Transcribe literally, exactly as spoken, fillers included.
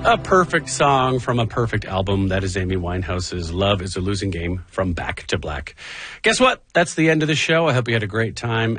A perfect song from a perfect album. That is Amy Winehouse's Love is a Losing Game from Back to Black. Guess what? That's the end of the show. I hope you had a great time.